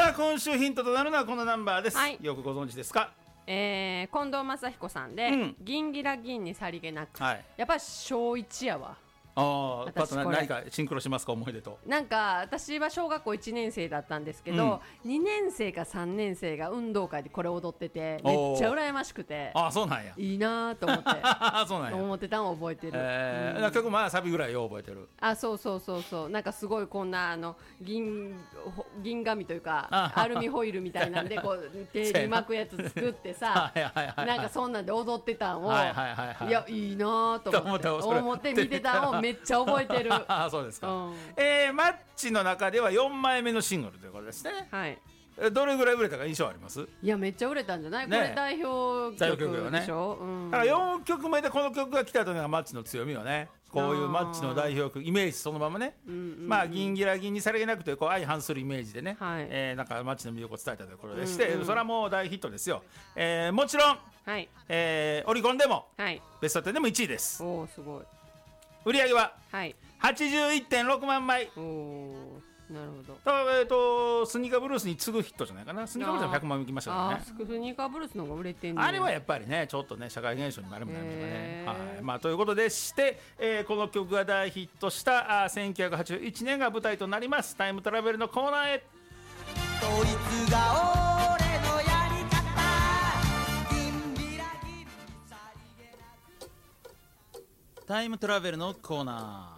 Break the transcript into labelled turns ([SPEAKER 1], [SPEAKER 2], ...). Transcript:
[SPEAKER 1] さあ今週ヒントとなるのはこのナンバーです、
[SPEAKER 2] はい
[SPEAKER 1] よくご存知ですか？
[SPEAKER 2] 近藤正彦さんで、銀ギラ銀にさりげなく、
[SPEAKER 1] はい、
[SPEAKER 2] やっぱり小1やわ。
[SPEAKER 1] パッと
[SPEAKER 2] これ
[SPEAKER 1] 何かシンクロしますか、思い出と。
[SPEAKER 2] なんか私は小学校1年生だったんですけど、2年生か3年生が運動会でこれ踊っててめっちゃ羨ましくて、
[SPEAKER 1] そうなんや、
[SPEAKER 2] いいなと思って
[SPEAKER 1] そうなんや
[SPEAKER 2] 思ってたのを覚えてる、
[SPEAKER 1] 曲まあサビぐらいよう覚えてる。
[SPEAKER 2] そうなんかすごいこんな銀紙というかアルミホイルみたいなんでこう手に巻くやつ作ってさなんかそんなんで踊ってたんを、いやいいなと思って見てたのをめっちゃ覚えてる
[SPEAKER 1] そうですか、マッチの中では4枚目のシングルということですね。
[SPEAKER 2] はい。
[SPEAKER 1] どれぐらい売れたか印象あります？
[SPEAKER 2] いやめっちゃ売れたんじゃない、これ代表曲でしょ、
[SPEAKER 1] だから4曲目でこの曲が来たというのがマッチの強みよね。こういうマッチの代表曲イメージそのままね、まあ銀ギラ銀にさりげなくというこう相反するイメージでね、なんかマッチの魅力を伝えたということでして、それはもう大ヒットですよ。もちろん、オリコンでも、ベスト10でも1位です。
[SPEAKER 2] おーすごい。
[SPEAKER 1] 売り上げは、
[SPEAKER 2] 81.6
[SPEAKER 1] 万枚。
[SPEAKER 2] なるほ
[SPEAKER 1] ど。スニーカーブルースに次ぐヒットじゃないかな。スニーカーブルースは100万いきましたからね。
[SPEAKER 2] スニーカーブルースの方が売れてんね。
[SPEAKER 1] あれはやっぱりねちょっとね社会現象にもなりましたね。まあということでして、この曲が大ヒットした1981年が舞台となりますタイムトラベルのコーナーへ。
[SPEAKER 3] こいつが俺のやり方。
[SPEAKER 1] タイムトラベルのコーナー。